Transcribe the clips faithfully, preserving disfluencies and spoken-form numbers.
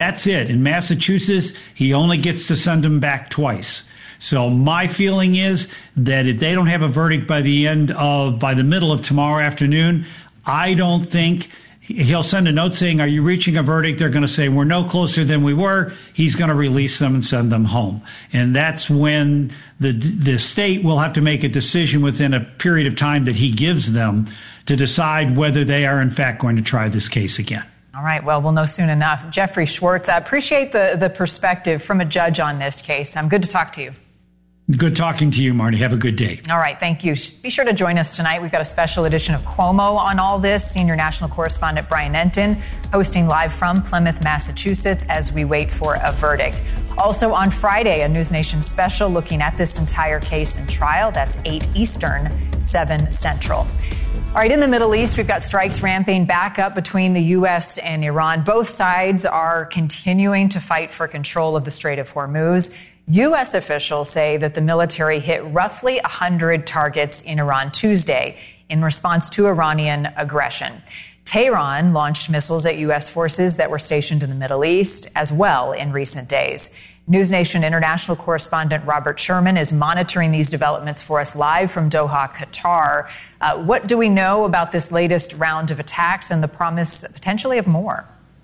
that's it. In Massachusetts, he only gets to send them back twice. So my feeling is that if they don't have a verdict by the end of, by the middle of tomorrow afternoon, I don't think he'll send a note saying, are you reaching a verdict? They're going to say, we're no closer than we were. He's going to release them and send them home. And that's when the the state will have to make a decision within a period of time that he gives them to decide whether they are, in fact, going to try this case again. All right. Well, we'll know soon enough. Jeffrey Schwartz, I appreciate the, the perspective from a judge on this case. I'm good to talk to you. Good talking to you, Marty. Have a good day. All right. Thank you. Be sure to join us tonight. We've got a special edition of Cuomo on all this. Senior national correspondent Brian Entin hosting live from Plymouth, Massachusetts, as we wait for a verdict. Also on Friday, a News Nation special looking at this entire case and trial. That's eight Eastern, seven Central. All right, in the Middle East, we've got strikes ramping back up between the U S and Iran. Both sides are continuing to fight for control of the Strait of Hormuz. U S officials say that the military hit roughly one hundred targets in Iran Tuesday in response to Iranian aggression. Tehran launched missiles at U S forces that were stationed in the Middle East as well in recent days. News Nation international correspondent Robert Sherman is monitoring these developments for us live from Doha, Qatar. Uh, what do we know about this latest round of attacks and the promise potentially of more?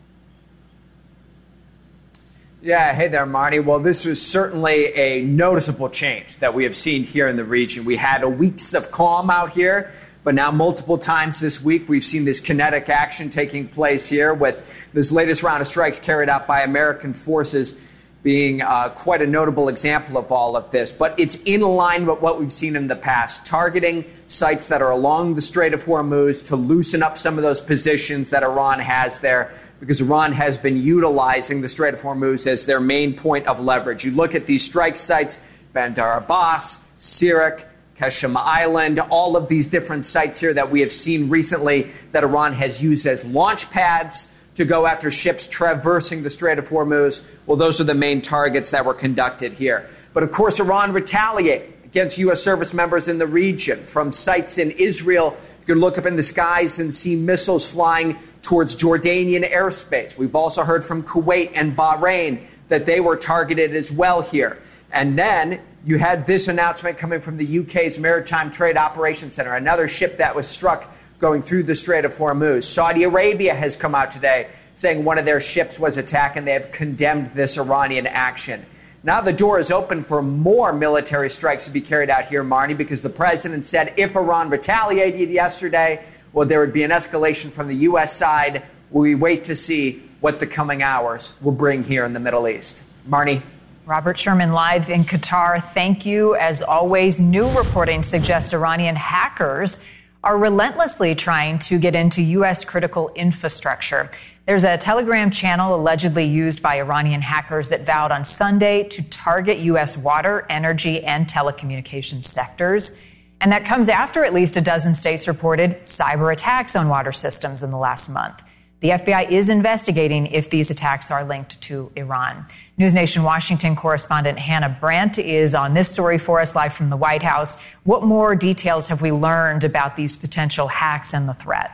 Yeah, hey there, Marty. Well, this was certainly a noticeable change that we have seen here in the region. We had a weeks of calm out here, but now multiple times this week we've seen this kinetic action taking place here, with this latest round of strikes carried out by American forces being uh, quite a notable example of all of this. But it's in line with what we've seen in the past, targeting sites that are along the Strait of Hormuz to loosen up some of those positions that Iran has there, because Iran has been utilizing the Strait of Hormuz as their main point of leverage. You look at these strike sites, Bandar Abbas, Sirak, Qasem Island, all of these different sites here that we have seen recently that Iran has used as launch pads to go after ships traversing the Strait of Hormuz. Well, those are the main targets that were conducted here. But of course, Iran retaliated against U S service members in the region from sites in Israel. You can look up in the skies and see missiles flying towards Jordanian airspace. We've also heard from Kuwait and Bahrain that they were targeted as well here. And then you had this announcement coming from the U K's Maritime Trade Operations Center, another ship that was struck going through the Strait of Hormuz. Saudi Arabia has come out today saying one of their ships was attacked, and they have condemned this Iranian action. Now the door is open for more military strikes to be carried out here, Marnie, because the president said if Iran retaliated yesterday, well, there would be an escalation from the U S side. We wait to see what the coming hours will bring here in the Middle East. Marnie? Robert Sherman live in Qatar. Thank you. As always, new reporting suggests Iranian hackers are relentlessly trying to get into U S critical infrastructure. There's a Telegram channel allegedly used by Iranian hackers that vowed on Sunday to target U S water, energy, and telecommunications sectors. And that comes after at least a dozen states reported cyber attacks on water systems in the last month. The F B I is investigating if these attacks are linked to Iran. News Nation Washington correspondent Hannah Brandt is on this story for us live from the White House. What more details have we learned about these potential hacks and the threat?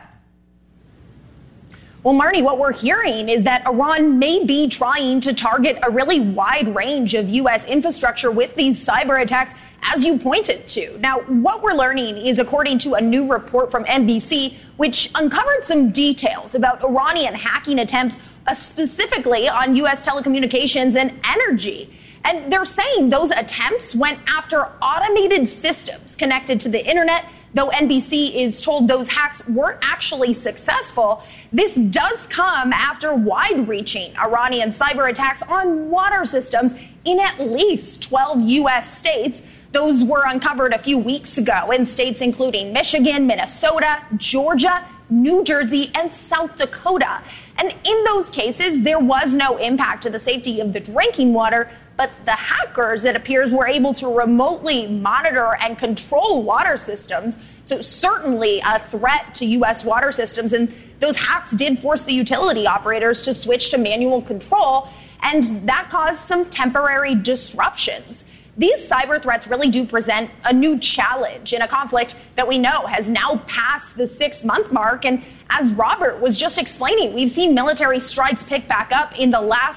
Well, Marnie, what we're hearing is that Iran may be trying to target a really wide range of U S infrastructure with these cyber attacks, as you pointed to. Now, what we're learning is, according to a new report from N B C, which uncovered some details about Iranian hacking attempts, uh, specifically on U S telecommunications and energy. And they're saying those attempts went after automated systems connected to the internet. Though N B C is told those hacks weren't actually successful, this does come after wide-reaching Iranian cyber attacks on water systems in at least twelve U S states. Those were uncovered a few weeks ago in states including Michigan, Minnesota, Georgia, New Jersey, and South Dakota. And in those cases, there was no impact to the safety of the drinking water, but the hackers, it appears, were able to remotely monitor and control water systems. So certainly a threat to U S water systems. And those hacks did force the utility operators to switch to manual control, and that caused some temporary disruptions. These cyber threats really do present a new challenge in a conflict that we know has now passed the six-month mark. And as Robert was just explaining, we've seen military strikes pick back up in the last